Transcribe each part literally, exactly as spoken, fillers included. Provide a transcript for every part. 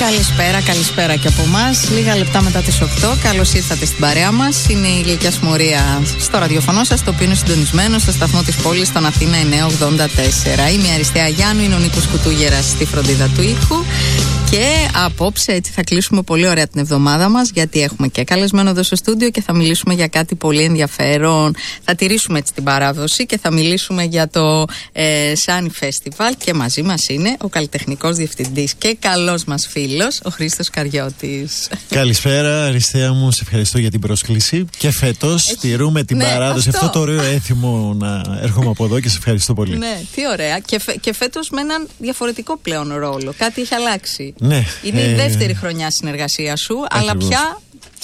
Καλησπέρα, καλησπέρα και από εμάς. Λίγα λεπτά μετά τις οκτώ. Καλώς ήρθατε στην παρέα μας. Είναι η Γλυκιά Συμμορία στο ραδιοφωνό σας, το οποίο είναι συντονισμένο στο σταθμό της πόλης στον Αθήνα εννιακόσια ογδόντα τέσσερα. Είμαι η Αριστεία Γιάννου, είναι ο Νίκος Κουτούγερας στη φροντίδα του ήχου. Και απόψε έτσι θα κλείσουμε πολύ ωραία την εβδομάδα μας, γιατί έχουμε και καλεσμένο εδώ στο στούντιο και θα μιλήσουμε για κάτι πολύ ενδιαφέρον. Θα τηρήσουμε έτσι την παράδοση και θα μιλήσουμε για το ε, Sunny Festival. Και μαζί μας είναι ο καλλιτεχνικός διευθυντής και καλός μας φίλος, ο Χρήστος Καριώτης. Καλησπέρα, Αριστεία μου, σε ευχαριστώ για την πρόσκληση. Και φέτος Έχει... τηρούμε την ναι, παράδοση, αυτό. αυτό το ωραίο έθιμο να έρχομαι από εδώ και σε ευχαριστώ πολύ. Ναι, τι ωραία. Και, φε, και φέτος με έναν διαφορετικό πλέον ρόλο. Κάτι έχει αλλάξει. Ναι, είναι ε... η δεύτερη χρονιά συνεργασία σου, ακριβώς. Αλλά πια.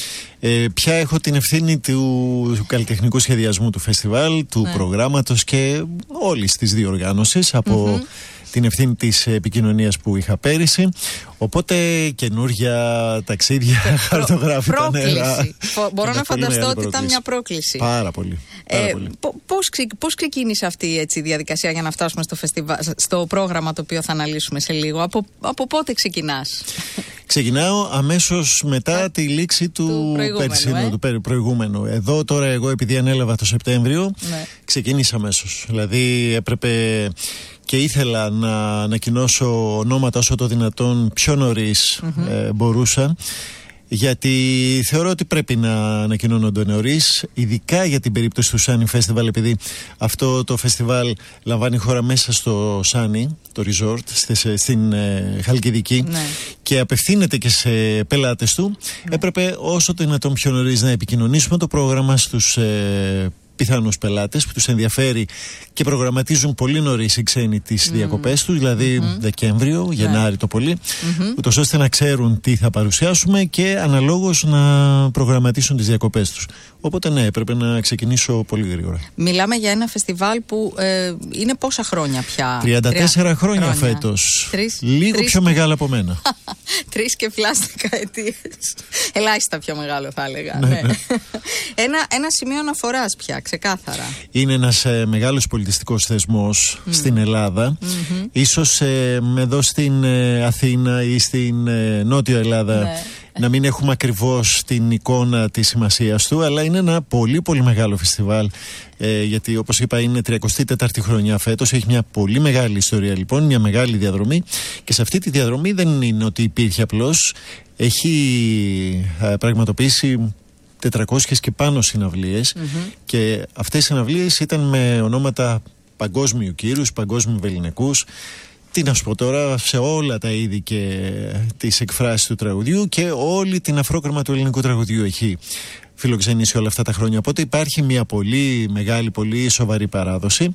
Ε, πια έχω την ευθύνη του, του καλλιτεχνικού σχεδιασμού του φεστιβάλ, του ναι. προγράμματος και όλης της διοργάνωσης από mm-hmm. την ευθύνη της επικοινωνίας που είχα πέρυσι. Οπότε καινούργια ταξίδια, χαρτογράφητα νερά. Μπορώ να φανταστώ ότι ήταν μια πρόκληση. Πάρα πολύ. Πάρα ε, πολύ. Πώς, πώς ξεκίνησε αυτή έτσι, η διαδικασία για να φτάσουμε στο, φεστιβα... στο πρόγραμμα το οποίο θα αναλύσουμε σε λίγο? Από, από πότε ξεκινάς? Ξεκινάω αμέσως μετά τη λήξη του, του περσινού, ε? του προηγούμενου. Εδώ τώρα εγώ, επειδή ανέλαβα το Σεπτέμβριο, ναι. ξεκίνησα αμέσως. Δηλαδή έπρεπε και ήθελα να ανακοινώσω ονόματα όσο το δυνατόν πιο νωρίς mm-hmm. ε, μπορούσα, γιατί θεωρώ ότι πρέπει να ανακοινώνονται νωρίς, ειδικά για την περίπτωση του Sunny Festival, επειδή αυτό το φεστιβάλ λαμβάνει χώρα μέσα στο Sunny, το resort, στη, στην ε, Χαλκιδική, ναι. και απευθύνεται και σε πελάτες του. Ναι. Έπρεπε όσο το δυνατόν πιο νωρίς να επικοινωνήσουμε το πρόγραμμα στους ε, πιθανούς πελάτες που τους ενδιαφέρει και προγραμματίζουν πολύ νωρίς οι ξένοι τις mm. διακοπές τους, δηλαδή mm-hmm. Δεκέμβριο, Γενάρη yeah. το πολύ, mm-hmm. ούτως ώστε να ξέρουν τι θα παρουσιάσουμε και αναλόγως να προγραμματίσουν τις διακοπές τους. Οπότε ναι, έπρεπε να ξεκινήσω πολύ γρήγορα. Μιλάμε για ένα φεστιβάλ που ε, είναι πόσα χρόνια πια? τριάντα τέσσερα χρόνια, χρόνια φέτος. Τρεις, Λίγο τρεις... πιο μεγάλο από μένα. Τρεις και πλάστικα ετίες. Ελάχιστα πιο μεγάλο θα έλεγα. Ναι. Ναι. ένα, ένα σημείο αναφοράς πια, ξεκάθαρα. Είναι ένας ε, μεγάλος πολιτιστικός θεσμός mm. στην Ελλάδα. Mm-hmm. Ίσως ε, εδώ στην ε, Αθήνα ή στην ε, Νότιο Ελλάδα ναι. να μην έχουμε ακριβώς την εικόνα της σημασίας του, αλλά είναι ένα πολύ πολύ μεγάλο φεστιβάλ, ε, γιατί όπως είπα είναι τριακοστή τέταρτη χρονιά φέτος, έχει μια πολύ μεγάλη ιστορία λοιπόν, μια μεγάλη διαδρομή, και σε αυτή τη διαδρομή δεν είναι ότι υπήρχε απλώς, έχει ε, πραγματοποιήσει τετρακόσιες και πάνω συναυλίες mm-hmm. και αυτές οι συναυλίες ήταν με ονόματα παγκόσμιου κύρους, παγκόσμιου βεληνικούς. Τι να σου πω τώρα, σε όλα τα είδη και τις εκφράσεις του τραγουδιού και όλη την αφρόκρεμα του ελληνικού τραγουδιού έχει φιλοξενήσει όλα αυτά τα χρόνια. Οπότε υπάρχει μια πολύ μεγάλη, πολύ σοβαρή παράδοση.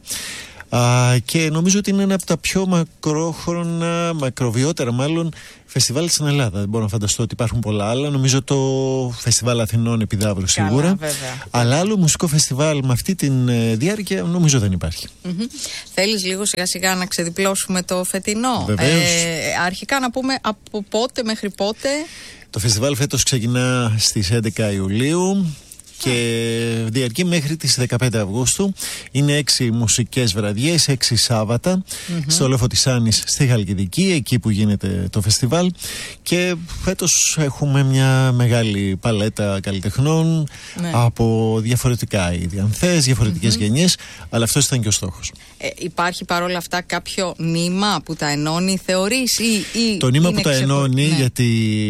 Α, και νομίζω ότι είναι ένα από τα πιο μακρόχρονα, μακροβιότερα μάλλον φεστιβάλ στην Ελλάδα. Δεν μπορώ να φανταστώ ότι υπάρχουν πολλά άλλα. Νομίζω το Φεστιβάλ Αθηνών Επιδαύρου σίγουρα. Βέβαια. Αλλά άλλο μουσικό φεστιβάλ με αυτή τη διάρκεια νομίζω δεν υπάρχει. Mm-hmm. Θέλεις λίγο σιγά σιγά να ξεδιπλώσουμε το φετινό? Βεβαίως. Ε, αρχικά να πούμε από πότε μέχρι πότε? Το φεστιβάλ φέτος ξεκινά στις έντεκα Ιουλίου και διαρκεί μέχρι τις δεκαπέντε Αυγούστου. Είναι έξι μουσικές βραδιές, έξι Σάββατα mm-hmm. στο Λόφο της Άνης στη Χαλκιδική, εκεί που γίνεται το φεστιβάλ, και φέτος έχουμε μια μεγάλη παλέτα καλλιτεχνών ναι. από διαφορετικά είδη, αν θες, διαφορετικές mm-hmm. γενιές, αλλά αυτός ήταν και ο στόχος. Ε, υπάρχει παρόλα αυτά κάποιο νήμα που τα ενώνει, θεωρείς, ή, ή το νήμα που τα ενώνει, ναι. γιατί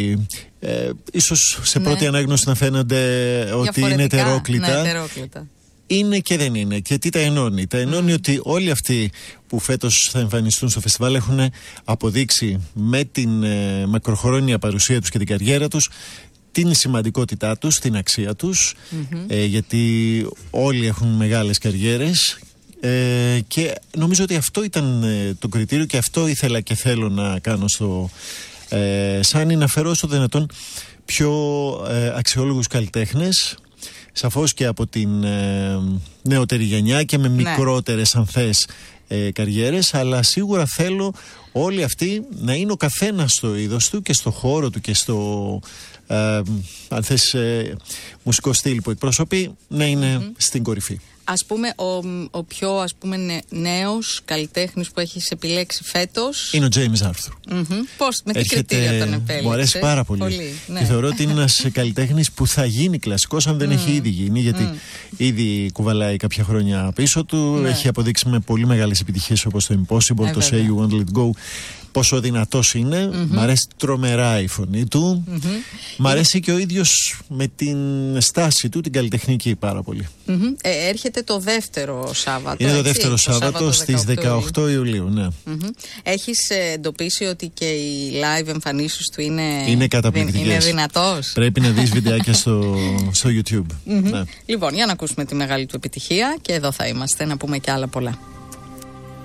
Ε, ίσως σε πρώτη ναι. ανάγνωση να φαίνονται ότι είναι ετερόκλητα. Ναι, ετερόκλητα. Είναι και δεν είναι. Και τι τα ενώνει? Τα ενώνει mm. ότι όλοι αυτοί που φέτος θα εμφανιστούν στο φεστιβάλ έχουν αποδείξει με την ε, μακροχρόνια παρουσία τους και την καριέρα τους την σημαντικότητά τους, την αξία τους, mm-hmm. ε, γιατί όλοι έχουν μεγάλες καριέρες. Ε, και νομίζω ότι αυτό ήταν ε, το κριτήριο και αυτό ήθελα και θέλω να κάνω στο Ε, σαν να φέρω στο δυνατόν πιο ε, αξιόλογους καλλιτέχνες, σαφώς και από την ε, νεότερη γενιά και με ναι. μικρότερες αν θες ε, καριέρες, αλλά σίγουρα θέλω όλοι αυτοί να είναι ο καθένας στο είδος του και στο χώρο του και στο ε, αν θες ε, μουσικό στυλ που εκπροσωπεί να είναι mm-hmm. στην κορυφή. Ας πούμε, ο, ο πιο ας πούμε νε, νέος καλλιτέχνης που έχεις επιλέξει φέτος είναι ο James Arthur. Mm-hmm. Πώς, με τι κριτήρια τον επέλεξες? Μου αρέσει πάρα πολύ, πολύ ναι. Και θεωρώ ότι είναι ένας καλλιτέχνης που θα γίνει κλασικός αν δεν mm. έχει ήδη γίνει, γιατί mm. ήδη κουβαλάει κάποια χρόνια πίσω του, ναι. Έχει αποδείξει με πολύ μεγάλες επιτυχίες όπως το Impossible, ε, το Say You Won't Let Go, πόσο δυνατός είναι. Mm-hmm. Μ' αρέσει τρομερά η φωνή του. Mm-hmm. Μ' αρέσει και ο ίδιος με την στάση του, την καλλιτεχνική, πάρα πολύ. Mm-hmm. ε, έρχεται το δεύτερο Σάββατο. Είναι το δεύτερο το Σάββατο, Σάββατο στις δεκαοκτώ Ιουλίου, ναι. Mm-hmm. Έχεις εντοπίσει ότι και οι live εμφανίσεις του είναι, είναι καταπληκτικές. Είναι δυνατός. Πρέπει να δεις βιντεάκια στο, στο YouTube. Mm-hmm. Ναι. Λοιπόν, για να ακούσουμε τη μεγάλη του επιτυχία και εδώ θα είμαστε να πούμε και άλλα πολλά.